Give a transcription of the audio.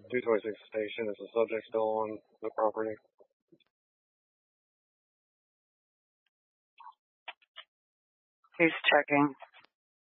226 station. Is the subject still on the property? He's checking.